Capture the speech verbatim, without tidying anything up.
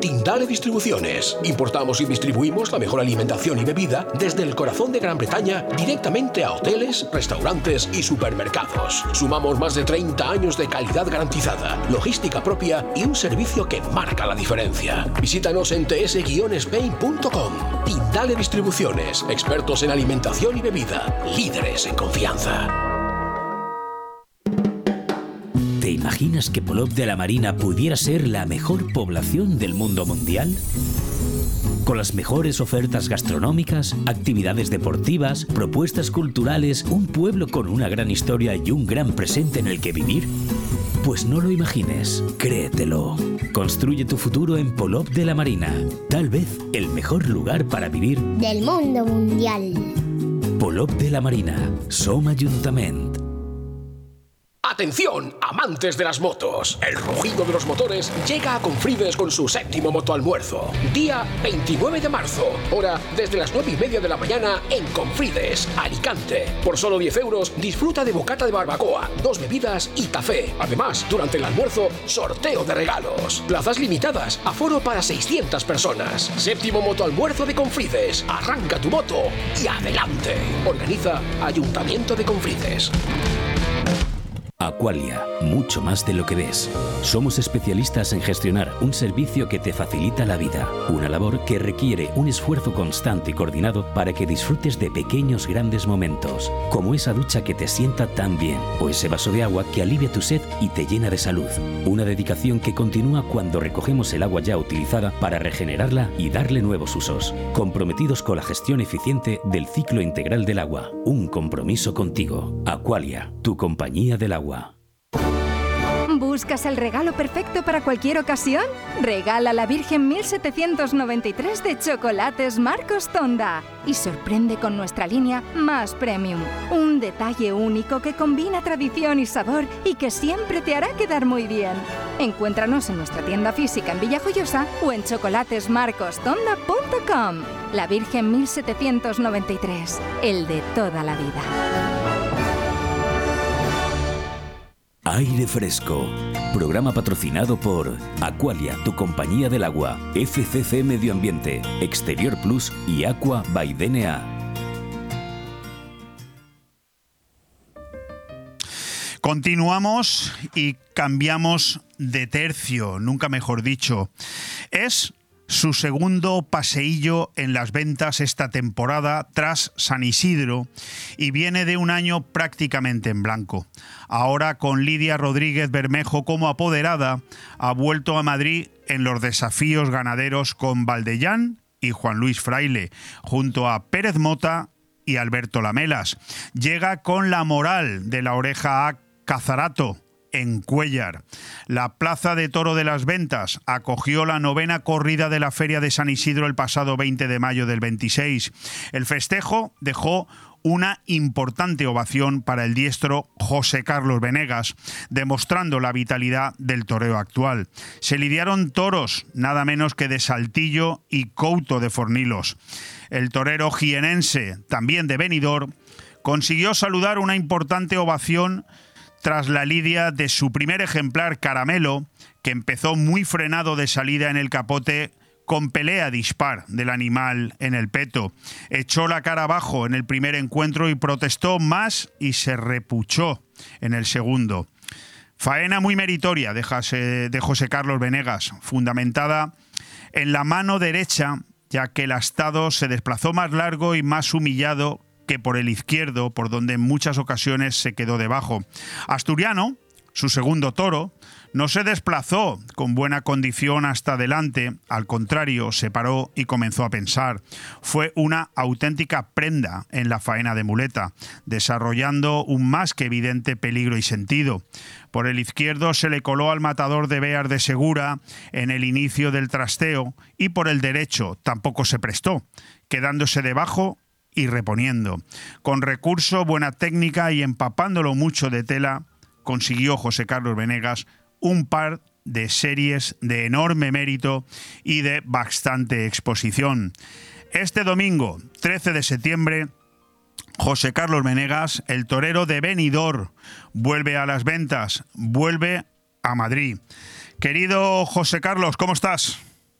Tindale Distribuciones. Importamos y distribuimos la mejor alimentación y bebida desde el corazón de Gran Bretaña directamente a hoteles, restaurantes y supermercados. Sumamos más de treinta años de calidad garantizada, logística propia y un servicio que marca la diferencia. Visítanos en t s guion spain punto com. Tindale Distribuciones, expertos en alimentación y bebida, líderes en confianza. ¿Te imaginas que Polop de la Marina pudiera ser la mejor población del mundo mundial? Con las mejores ofertas gastronómicas, actividades deportivas, propuestas culturales, un pueblo con una gran historia y un gran presente en el que vivir. Pues no lo imagines, créetelo. Construye tu futuro en Polop de la Marina. Tal vez el mejor lugar para vivir del mundo mundial. Polop de la Marina. Som Ajuntament. ¡Atención, amantes de las motos! El rugido de los motores llega a Confrides con su séptimo motoalmuerzo. Día veintinueve de marzo, hora desde las nueve y media de la mañana en Confrides, Alicante. Por solo diez euros, disfruta de bocata de barbacoa, dos bebidas y café. Además, durante el almuerzo, sorteo de regalos. Plazas limitadas, aforo para seiscientas personas. Séptimo motoalmuerzo de Confrides. Arranca tu moto y adelante. Organiza Ayuntamiento de Confrides. Aqualia, mucho más de lo que ves. Somos especialistas en gestionar un servicio que te facilita la vida, una labor que requiere un esfuerzo constante y coordinado para que disfrutes de pequeños grandes momentos, como esa ducha que te sienta tan bien, o ese vaso de agua que alivia tu sed y te llena de salud. Una dedicación que continúa cuando recogemos el agua ya utilizada para regenerarla y darle nuevos usos, comprometidos con la gestión eficiente del ciclo integral del agua. Un compromiso contigo. Aqualia, tu compañía del agua. ¿Buscas el regalo perfecto para cualquier ocasión? Regala la Virgen mil setecientos noventa y tres de Chocolates Marcos Tonda y sorprende con nuestra línea más premium. Un detalle único que combina tradición y sabor y que siempre te hará quedar muy bien. Encuéntranos en nuestra tienda física en Villajoyosa o en chocolates marcos tonda punto com. La Virgen mil setecientos noventa y tres, el de toda la vida. Aire Fresco, programa patrocinado por Aqualia, tu compañía del agua, F C C Medio Ambiente, Exterior Plus y Aqua by D N A. Continuamos y cambiamos de tercio, nunca mejor dicho. Es su segundo paseillo en las ventas esta temporada tras San Isidro y viene de un año prácticamente en blanco. Ahora con Lidia Rodríguez Bermejo como apoderada, ha vuelto a Madrid en los desafíos ganaderos con Valdellán y Juan Luis Fraile, junto a Pérez Mota y Alberto Lamelas. Llega con la moral de la Oreja a Cazarato, en Cuéllar. La Plaza de Toro de las Ventas acogió la novena corrida de la Feria de San Isidro el pasado veinte de mayo del veintiséis. El festejo dejó una importante ovación para el diestro José Carlos Venegas, demostrando la vitalidad del toreo actual. Se lidiaron toros, nada menos que de Saltillo y Couto de Fornilos. El torero jienense, también de Benidorm, consiguió saludar una importante ovación tras la lidia de su primer ejemplar, Caramelo, que empezó muy frenado de salida en el capote con pelea dispar del animal en el peto. Echó la cara abajo en el primer encuentro y protestó más y se repuchó en el segundo. Faena muy meritoria de José, de José Carlos Venegas, fundamentada en la mano derecha, ya que el astado se desplazó más largo y más humillado que por el izquierdo, por donde en muchas ocasiones se quedó debajo. Asturiano, su segundo toro, no se desplazó con buena condición hasta adelante, al contrario, se paró y comenzó a pensar. Fue una auténtica prenda en la faena de muleta, desarrollando un más que evidente peligro y sentido. Por el izquierdo se le coló al matador de Beas de Segura en el inicio del trasteo y por el derecho tampoco se prestó, quedándose debajo y reponiendo. Con recurso, buena técnica y empapándolo mucho de tela, consiguió José Carlos Venegas un par de series de enorme mérito y de bastante exposición. Este domingo, trece de septiembre, José Carlos Venegas, el torero de Benidorm, vuelve a las ventas, vuelve a Madrid. Querido José Carlos, ¿cómo estás?